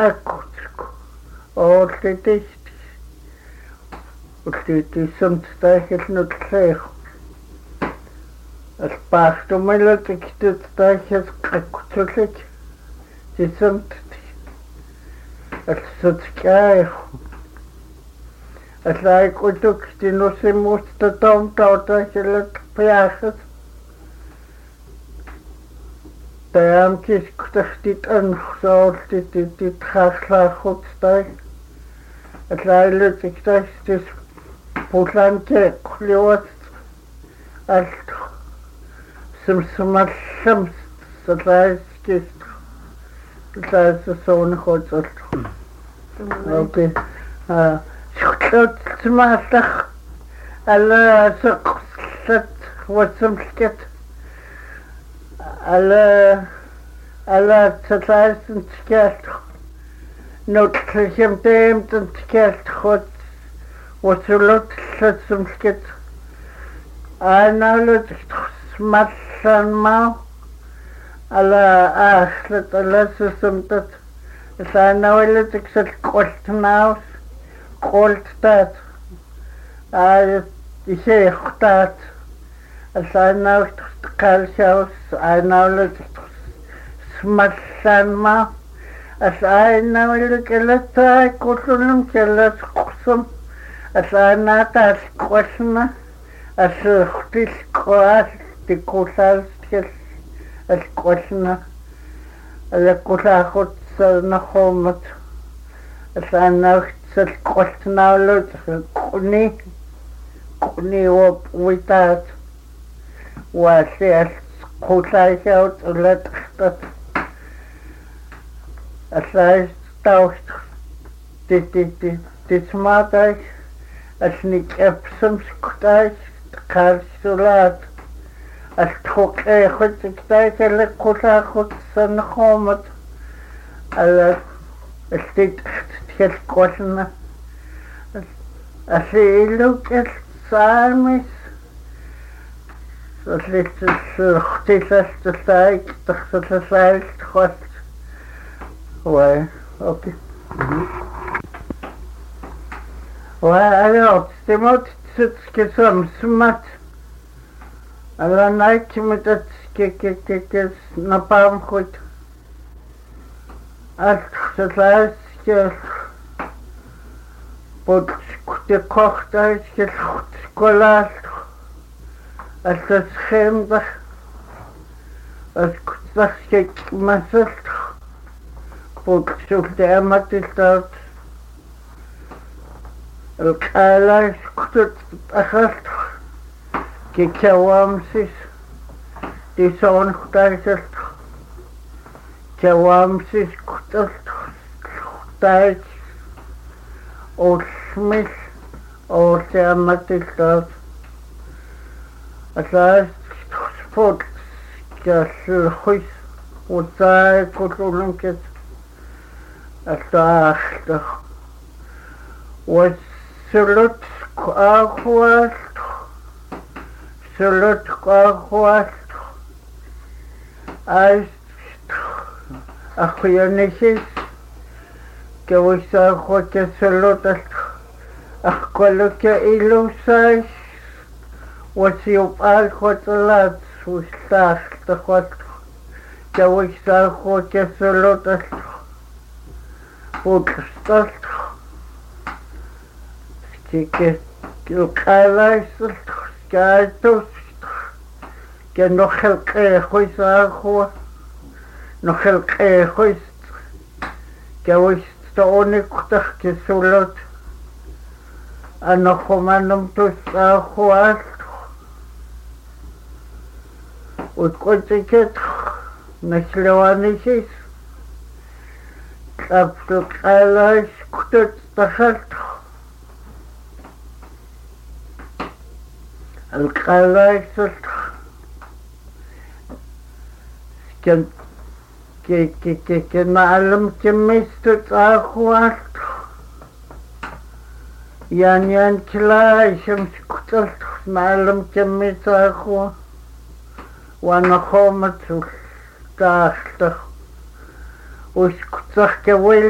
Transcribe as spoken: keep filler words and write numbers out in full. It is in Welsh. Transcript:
qaqutku oorlitis ullitiissamt taahilnutleequ alpaartumilatikitut taahis qaqqutullik tissamt alsutskaaequ allaaikutuk tinusimuustataum tautaahillat piaaqat Taam kiskutahtit anxooltitit xarlaaxutstai atlailutiktastis pullankeeqliuat alt simsimallams satlaiskist tlaissoonixotsalt okay ah shutlutsimaallah alla saqsat watsamsket alla alla tatlaisen skelt notkhim dem den skelt hot watsulot satsum sket analut smallan ma alla ahlet alla sumtat sanawelet iksel qoltnaus qoltat ay isehtat Alsanaut kalshaus ainaulut smallan ma as ainaulut kelatai kullunum kelas qusum as ainata as qosna as khtil qoas tikulal kel as qosna ala kulakhut sanakhomat as ainaut sal qosnaulut quni quni wop witat وسيل قوتايشوت ولتخطط أسلايش تاوشت تي تي تي تسماتايش أسنيك أبسمس كتايش تقارسولات أستخوك أي خد كتايش اللي قوتا خد سنخومت ألا أستيت أختيل قوتنا أسيلو كالسامس Dat ligt dus goed is de tijd, dat is de tijd, god. Ouais, ok. Ouais, alors, c'est moi qui suis som smat. Alors, night met dat que que que que na pas goed. Als het is que pot de kocht is que skolas. Als het schemdag, als kutsach kijk masalt, pot zoekt de amat is dat, el kala is kutut achalt, kijk jawamsis, die zoon kutaiselt, jawamsis kutut, kutais, osmis, os de amat is dat. Atlas sport kashuis utai kutulunket atachta was sulut qahwat sulut qahwat as akhyanishes kawisa khota sulut akhkoluka ilusai وسيبقى الخطلات وستاخ تخط جوشتا خوكا سلوتت وكستت كيكي القالايسل كايتوس كنوخل قيخويس آخوا نوخل قيخويس جوشتا اونيكتخ كسولوت أنا خمانم توس آخوات وتقولت نسلوانيسيس قبل قالاش كتت دخلت القالاش كان كي كي كي كان معلم كميستت أخوات يعني يعني كلا شمس كتلت معلم كميست أخوات وانا خامت و تاخته وش كتخ كويل